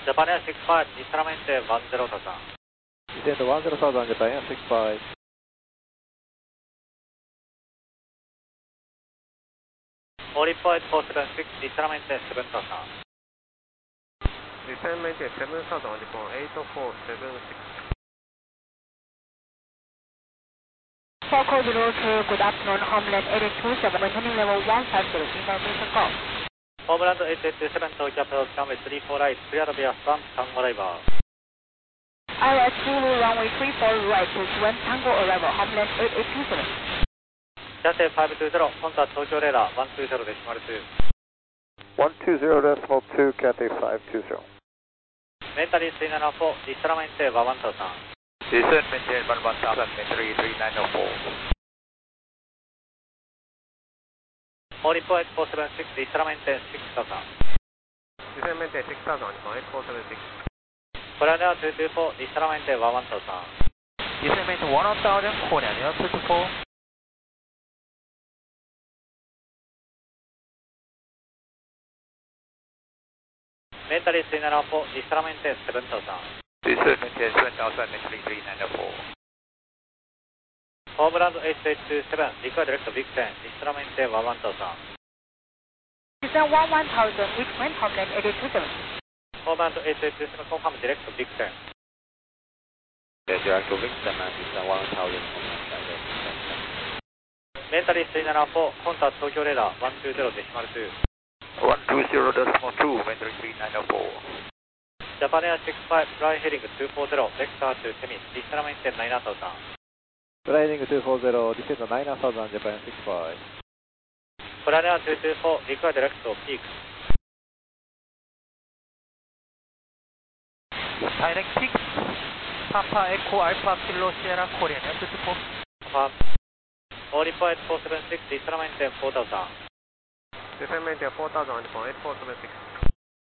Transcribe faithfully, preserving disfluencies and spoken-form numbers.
Japan Air six five, distramente one zero thousand. Descend one zero thousand, Japan Air six five. Oripo eight four seven six, distramente seven thousand. Distramente seven thousand, Japan eight four seven six. Focal zero two, good afternoon, Homeland eight two seven, maintaining level one five zero, information call. Homeland eight two seven, Tokyo approach runway three four right, clear to be a front Tango arrival. I R S Zulu runway three four right, to one Tango arrival, Homeland eight two seven. Cathay five two zero, contact Tokyo radar one two zero decimal two. one two zero decimal two, Cathay five two zero. Mentally three nine four, distramente one thousand. Descend maintain one one thousand, three three nine four. Oripo eight four seven six, distramente six thousand. Distramente six thousand, Japan eight four seven six. Korean two two four, distramente one thousand. Descend one thousand, Korean Air two two four. Mentally three nine four, distramente seven thousand. Descend maintain seven thousand, three three nine four. Homeland eight two seven, require direct Big ten, distramente one thousand. Descend one one thousand, with wind, Homeland eight two seven. Homeland eight two seven, confirm direct Big ten. Yeah, direct Big ten, descend one thousand, Mentally three nine four, contact Tokyo radar one two zero decimal two. one two zero decimal two, maintain three nine four. Japan Air six five, fly heading two four zero, vector to Semis, distramente nine thousand. Gliding two four zero, descend nine thousand, Japan six five. Korean Air two two four, require direct to peak. Direct peak. Papa Echo Alpha Kilo Sierra, Korean Air two two four. Confirm. Oripo eight four seven six, distramente four thousand. Distramente four thousand, Japan eight four seven six.